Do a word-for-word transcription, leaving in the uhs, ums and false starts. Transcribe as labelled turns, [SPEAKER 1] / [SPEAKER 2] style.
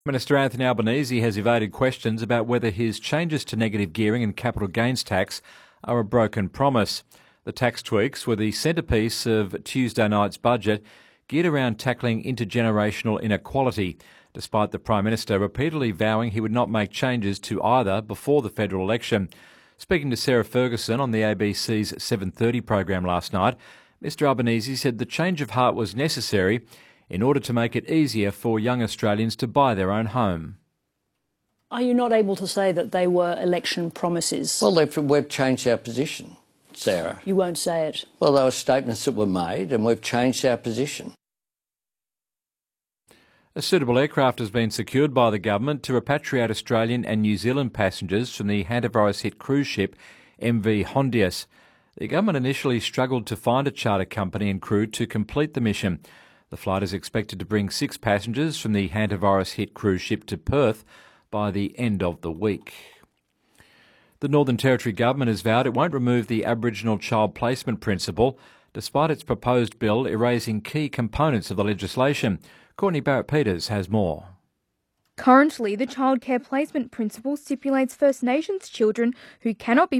[SPEAKER 1] Minister Anthony Albanese has evaded questions about whether his changes to negative gearing and capital gains tax are a broken promise. The tax tweaks were the centrepiece of Tuesday night's budget, geared around tackling intergenerational inequality, despite the Prime Minister repeatedly vowing he would not make changes to either before the federal election. Speaking to Sarah Ferguson on the A B C's seven thirty program last night, Mr Albanese said the change of heart was necessary in order to make it easier for young Australians to buy their own home.
[SPEAKER 2] Are you not able to say that they were election promises?
[SPEAKER 3] Well, we've changed our position, Sarah.
[SPEAKER 2] You won't say it?
[SPEAKER 3] Well, there were statements that were made and we've changed our position.
[SPEAKER 1] A suitable aircraft has been secured by the government to repatriate Australian and New Zealand passengers from the hantavirus-hit cruise ship M V Hondius. The government initially struggled to find a charter company and crew to complete the mission. The flight is expected to bring six passengers from the hantavirus-hit cruise ship to Perth by the end of the week. The Northern Territory government has vowed it won't remove the Aboriginal child placement principle, despite its proposed bill erasing key components of the legislation. Courtney Barrett-Peters has more.
[SPEAKER 4] Currently, the childcare placement principle stipulates First Nations children who cannot be